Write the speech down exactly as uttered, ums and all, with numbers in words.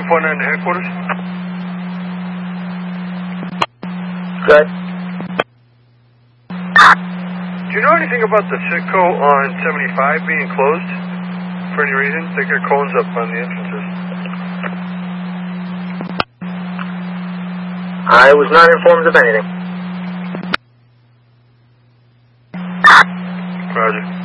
four nine to headquarters. Good. Do you know anything about the Citco on seventy-five being closed for any reason? They got cones up on the entrances. I was not informed of anything. Roger.